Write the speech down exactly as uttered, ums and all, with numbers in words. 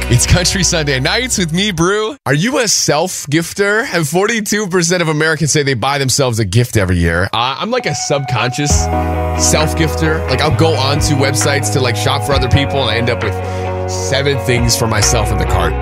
It's Country Sunday Nights with me, Brew. Are you a self-gifter? And forty-two percent of Americans say they buy themselves a gift every year. Uh, I'm like a subconscious self-gifter. Like I'll go onto websites to like shop for other people and I end up with seven things for myself in the cart.